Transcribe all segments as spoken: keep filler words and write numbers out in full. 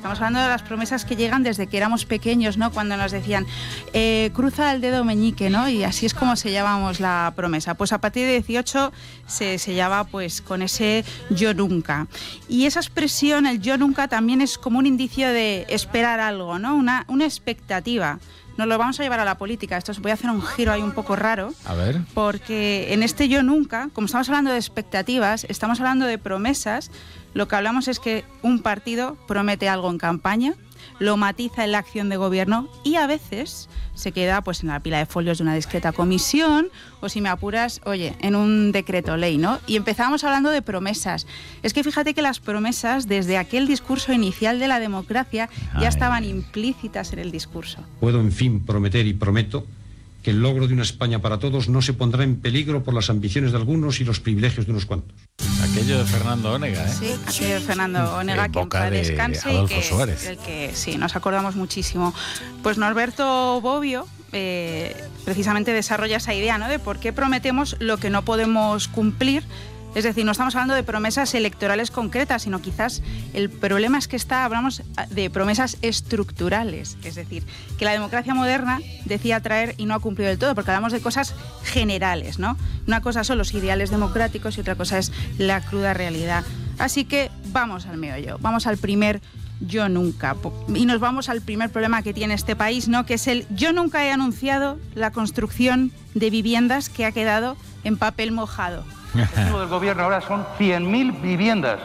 estamos hablando de las promesas que llegan desde que éramos pequeños, ¿no? Cuando nos decían, eh, cruza el dedo meñique, ¿no? Y así es como sellábamos la promesa. Pues a partir de dieciocho se sellaba pues con ese yo nunca. Y esa expresión, el yo nunca, también es como un indicio de esperar algo, ¿no? Una, una expectativa. Nos lo vamos a llevar a la política. Esto voy a hacer un giro ahí un poco raro. A ver. Porque en este yo nunca, como estamos hablando de expectativas, estamos hablando de promesas, lo que hablamos es que un partido promete algo en campaña, lo matiza en la acción de gobierno y a veces se queda pues en la pila de folios de una discreta comisión o, si me apuras, oye, en un decreto ley, ¿no? Y empezamos hablando de promesas. Es que fíjate que las promesas, desde aquel discurso inicial de la democracia, ya Ay. estaban implícitas en el discurso. Puedo, en fin, prometer y prometo que el logro de una España para todos no se pondrá en peligro por las ambiciones de algunos y los privilegios de unos cuantos. Aquello de Fernando Onega, ¿eh? Sí, aquello de Fernando Onega, En que en boca paz de descanse Adolfo y que, Suárez. del que sí, nos acordamos muchísimo. Pues Norberto Bobbio eh, precisamente desarrolla esa idea, ¿no? De por qué prometemos lo que no podemos cumplir. Es decir, no estamos hablando de promesas electorales concretas, sino quizás el problema es que está, hablamos de promesas estructurales. Es decir, que la democracia moderna decía traer y no ha cumplido del todo, porque hablamos de cosas generales, ¿no? Una cosa son los ideales democráticos y otra cosa es la cruda realidad. Así que vamos al meollo, vamos al primer yo nunca. Y nos vamos al primer problema que tiene este país, ¿no? Que es el yo nunca he anunciado la construcción de viviendas que ha quedado en papel mojado. El objetivo del gobierno ahora son cien mil viviendas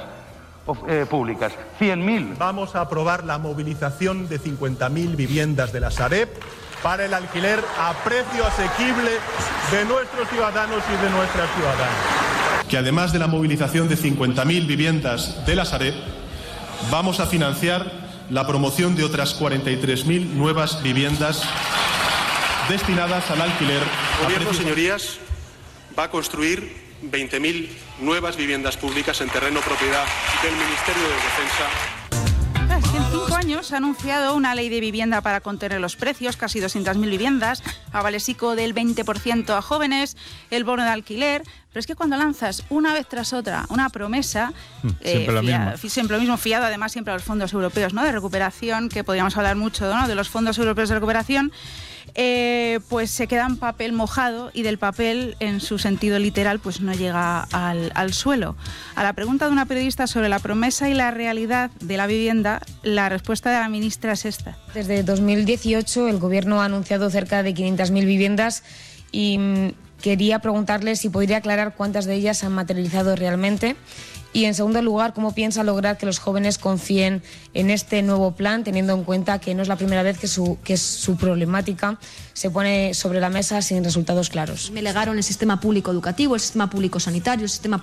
eh, públicas, cien mil. Vamos a aprobar la movilización de cincuenta mil viviendas de la Sareb para el alquiler a precio asequible de nuestros ciudadanos y de nuestras ciudadanas. Que además de la movilización de cincuenta mil viviendas de la Sareb, vamos a financiar la promoción de otras cuarenta y tres mil nuevas viviendas destinadas al alquiler. El gobierno, señorías, va a construir veinte mil nuevas viviendas públicas en terreno propiedad del Ministerio de Defensa. Es que en cinco años ha anunciado una ley de vivienda para contener los precios, casi doscientas mil viviendas, avales ICO del veinte por ciento a jóvenes, el bono de alquiler. Pero es que cuando lanzas una vez tras otra una promesa, siempre, eh, lo fia, mismo. siempre lo mismo, fiado además siempre a los fondos europeos, ¿no? De recuperación, que podríamos hablar mucho, ¿no? De los fondos europeos de recuperación, eh, pues se queda en papel mojado y del papel, en su sentido literal, pues no llega al, al suelo. A la pregunta de una periodista sobre la promesa y la realidad de la vivienda, la respuesta de la ministra es esta. Desde dos mil dieciocho el Gobierno ha anunciado cerca de quinientas mil viviendas y mmm, quería preguntarle si podría aclarar cuántas de ellas se han materializado realmente. Y, en segundo lugar, ¿cómo piensa lograr que los jóvenes confíen en este nuevo plan, teniendo en cuenta que no es la primera vez que su, que su problemática se pone sobre la mesa sin resultados claros? Me legaron el sistema público educativo, el sistema público sanitario, el sistema